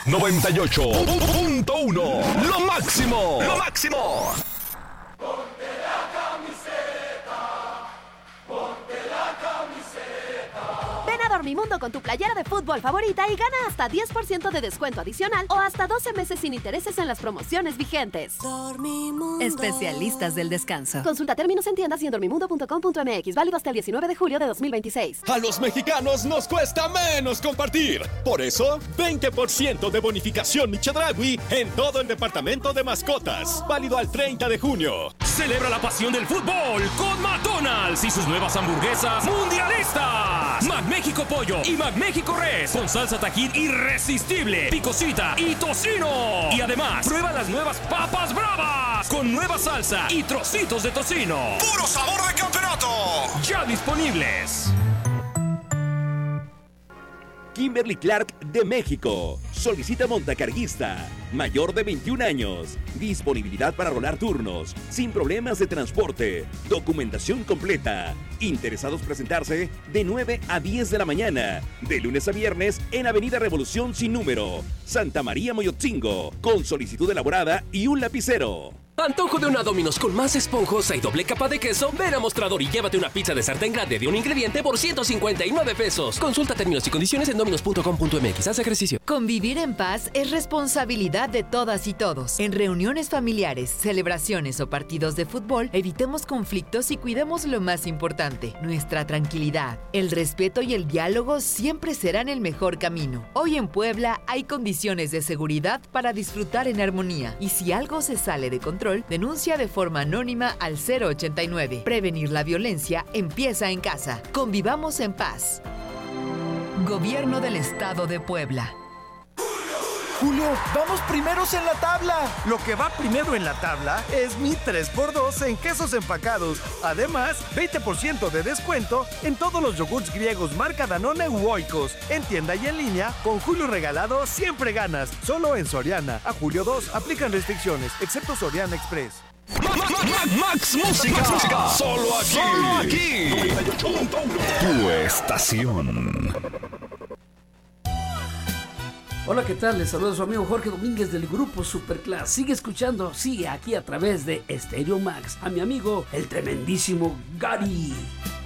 98.1. Lo máximo. Lo máximo. Ven a Dormimundo con tu playera de fútbol favorita y gana hasta 10% de descuento adicional o hasta 12 meses sin intereses en las promociones vigentes. Dormimundo. Especialistas del descanso. Consulta términos en tiendas y en dormimundo.com.mx. Válido hasta el 19 de julio de 2026. A los mexicanos nos cuesta menos compartir. Por eso, 20% de bonificación Michedragui en todo el departamento de mascotas. Válido al 30 de junio. Celebra la pasión del fútbol con McDonald's y sus nuevas hamburguesas mundialistas. McMéxico Pollo y McMéxico Res con salsa Tajín irresistible, picosita y tocino. Y además, prueba las nuevas papas bravas con nueva salsa y trocitos de tocino. ¡Puro sabor de campeonato! Ya disponibles. Kimberly Clark de México. Solicita montacarguista. Mayor de 21 años. Disponibilidad para rolar turnos. Sin problemas de transporte. Documentación completa. Interesados presentarse de 9 a 10 de la mañana. De lunes a viernes en Avenida Revolución sin número. Santa María Moyotzingo. Con solicitud elaborada y un lapicero. Antojo de una Domino's con más esponjosa y doble capa de queso. Ven a Mostrador y llévate una pizza de sartén grande de un ingrediente por 159 pesos. Consulta términos y condiciones en dominos.com.mx. Haz ejercicio. Convivir en paz es responsabilidad de todas y todos. En reuniones familiares, celebraciones o partidos de fútbol, evitemos conflictos y cuidemos lo más importante, nuestra tranquilidad. El respeto y el diálogo siempre serán el mejor camino. Hoy en Puebla hay condiciones de seguridad para disfrutar en armonía. Y si algo se sale de control, denuncia de forma anónima al 089. Prevenir la violencia empieza en casa. Convivamos en paz. Gobierno del Estado de Puebla. Julio, vamos primeros en la tabla. Lo que va primero en la tabla es mi 3x2 en quesos empacados. Además, 20% de descuento en todos los yogurts griegos marca Danone u Oikos. En tienda y en línea, con Julio regalado siempre ganas. Solo en Soriana. A julio 2 aplican restricciones, excepto Soriana Express. Max Música. Solo aquí. 98.1. Tu estación. Hola, ¿qué tal? Les saluda su amigo Jorge Domínguez del grupo Superclass. Sigue escuchando, aquí a través de Stereo Max, a mi amigo, el tremendísimo Gary.